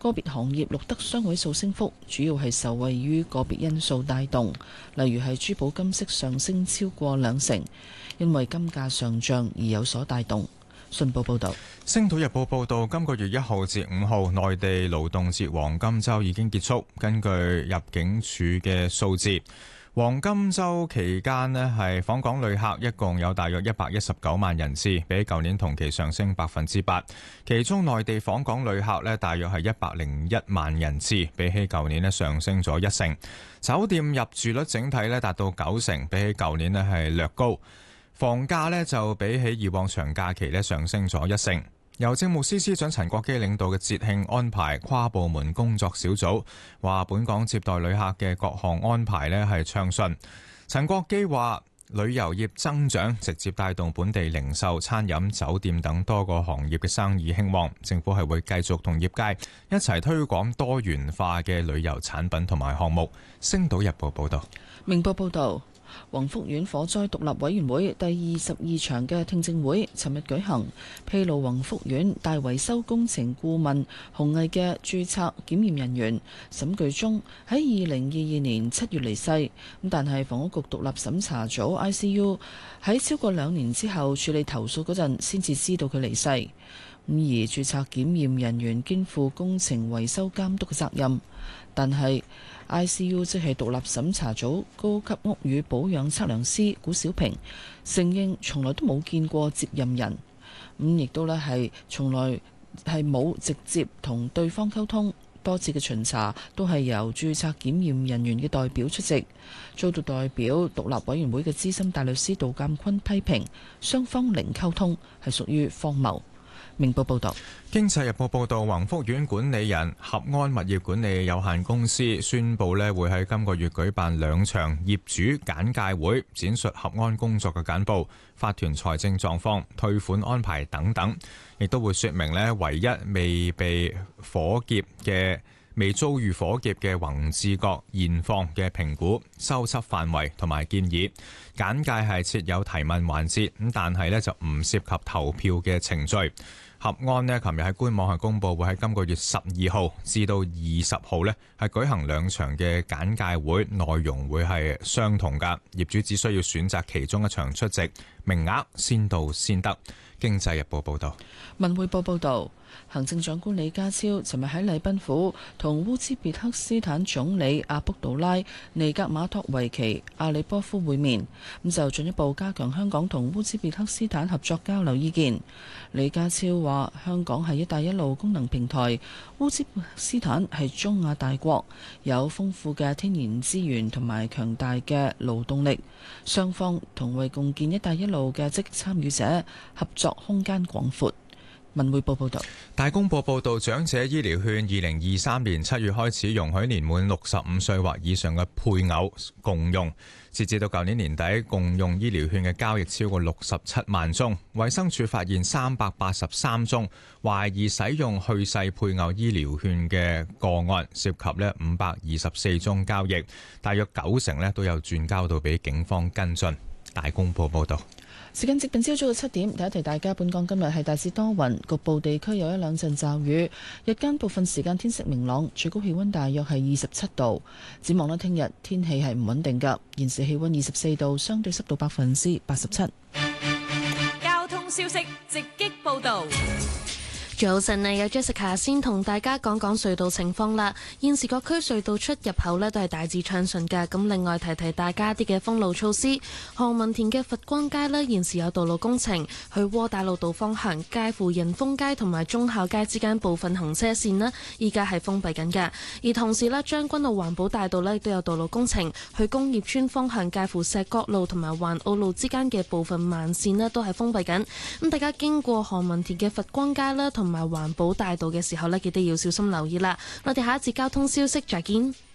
個別行業錄得雙位數升幅，主要係受惠於個別因素帶動，例如係珠寶金飾上升超過2成，因為金價上漲而有所帶動。信報報導，《 星島日報》報導，今個月1號至5號內地勞動節黃金週已經結束。根據入境處嘅數字，黃金週期間係訪港旅客一共有大約119萬人次，比舊年同期上升8%。其中內地訪港旅客大約係101萬人次，比起舊年上升咗1成。酒店入住率整體達到9成，比起舊年係略高。房價就比起以往長假期上升咗1成。由政務司司長陳國基領導嘅節慶安排跨部門工作小組話，本港接待旅客嘅各項安排係暢順。陳國基話，旅遊業增長直接帶動本地零售、餐飲、酒店等多個行業嘅生意興旺。政府係會繼續同業界一齊推廣多元化嘅旅遊產品同埋項目。星島日報報道。 明報報導。宏福苑火災獨立委員會第22場嘅聽證會尋日舉行，披露宏福苑大維修工程顧問鴻毅嘅註冊檢驗人員沈巨忠喺2022年7月離世，咁但係房屋局獨立審查組 ICU 喺超過2年之後處理投訴嗰陣先至知道佢離世，咁而註冊檢驗人員肩負工程維修監督嘅責任，但係ICU 即係獨立審查組高級屋宇保養測量師古小平承認從來都冇見過接任人，亦都係從來係冇直接同對方溝通，多次嘅巡查都係由註冊檢驗人員嘅代表出席，遭到代表獨立委員會嘅資深大律師杜鑑坤批評雙方零溝通，係屬於荒謬。明報報道。 經濟日報報道，宏福苑管理人合安物業管理有限公司宣布會喺今個月舉辦2場業主簡介會，展述合安工作嘅簡報、法團財政狀況、退款安排等等，亦都會說明唯一未遭遇火劫嘅宏志閣現況嘅評估、修葺範圍同埋建議。簡介係設有提問環節，但係就唔涉及投票嘅程序。合安琴日喺官網係公布會喺今個月12號至到20號係舉行2場嘅簡介會，內容會係相同㗎。業主只需要選擇其中一場出席，名額先到先得。經濟日報報道。 文匯報報道，行政長官李家超尋日喺禮賓府同烏茲別克斯坦總理阿卜杜拉尼格馬托維奇阿里波夫會面，咁就進一步加強香港同烏茲別克斯坦合作交流意見。李家超話，香港係一帶一路功能平台，烏茲別克斯坦係中亞大國，有豐富嘅天然資源同埋強大嘅勞動力，雙方同為共建一帶一路嘅積極參與者，合作空間廣闊。文匯報報道。 大公報報道，長者醫療券2023年7月開始容許年滿65歲或以上嘅配偶共用，截至到舊年年底，共用醫療券嘅交易超過67萬宗。衛生署發現383宗懷疑使用去世配偶醫療券嘅個案，涉及524宗交易，大約90%都有轉交到俾警方跟進。大公報報道。 時間接近朝早嘅7點，提一提大家，本港今日係大致多雲，局部地區有1-2陣驟雨，日間部分時間天色明朗，最高氣溫大約係27度。展望聽日天氣係唔穩定㗎，現時氣溫24度，相對濕度87%。 交通消息直擊報道。 早晨啊，有 Jessica 先同大家講講隧道情況啦。現時各區隧道出入口都係大致暢順㗎。咁另外提提大家啲嘅封路措施，何文田嘅佛光街現時有道路工程，去窩打老道方向介乎仁豐街同埋忠孝街之間部分行車線依家係封閉緊㗎。而同時將軍澳環保大道亦都有道路工程，去工業村方向介乎石角路同埋環澳路之間嘅部分慢線都係封閉緊。咁大家經過何文田嘅佛光街同埋環保大道嘅時候記得要小心留意啦。我哋下一節交通消息再見。